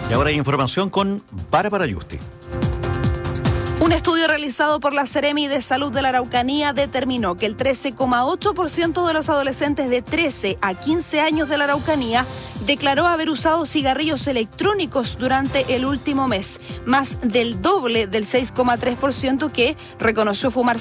Y ahora hay información con Bárbara Yuste. Un estudio realizado por la Seremi de Salud de la Araucanía determinó que el 13,8% de los adolescentes de 13 a 15 años de la Araucanía declaró haber usado cigarrillos electrónicos durante el último mes, más del doble del 6,3% que reconoció fumar